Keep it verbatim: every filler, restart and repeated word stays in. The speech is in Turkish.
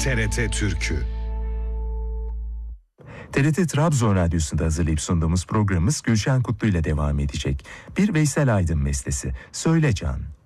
T R T Türkü. T R T Trabzon Radyosu'nda hazırlayıp sunduğumuz programımız Gülşen Kutlu ile devam edecek. Bir Veysel Aydın bestesi, Söyle Can.